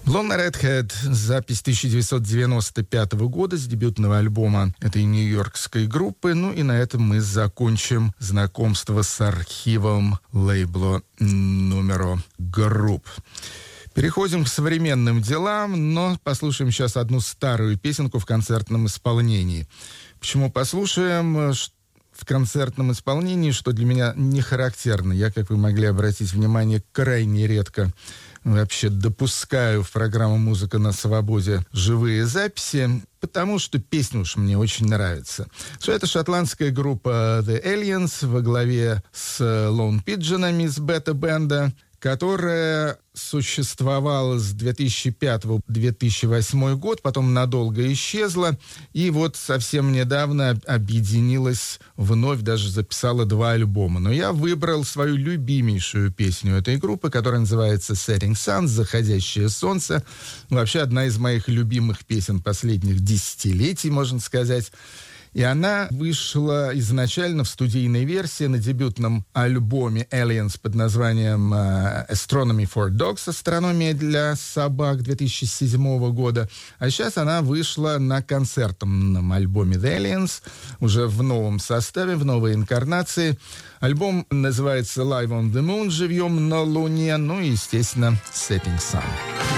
Blonde Redhead, запись 1995 года с дебютного альбома этой нью-йоркской группы. Ну и на этом мы закончим знакомство с архивом лейбла Numero Group. Переходим к современным делам, но послушаем сейчас одну старую песенку в концертном исполнении. Почему послушаем в концертном исполнении, что для меня не характерно? Я, как вы могли обратить внимание, крайне редко вообще допускаю в программу «Музыка на свободе» живые записи, потому что песня уж мне очень нравится. Что это шотландская группа The Aliens во главе с Lone Pigeon'ами из бета-бенда, которая существовала с 2005 по 2008 год, потом надолго исчезла, и вот совсем недавно объединилась вновь, даже записала 2 альбома. Но я выбрал свою любимейшую песню этой группы, которая называется Setting Sun, «Заходящее солнце». Вообще одна из моих любимых песен последних десятилетий, можно сказать. И она вышла изначально в студийной версии на дебютном альбоме Aliens под названием Astronomy for Dogs, «Астрономия для собак» 2007 года. А сейчас она вышла на концертном альбоме The Aliens, уже в новом составе, в новой инкарнации. Альбом называется Live on the Moon, «Живьем на Луне», ну и, естественно, Setting Sun.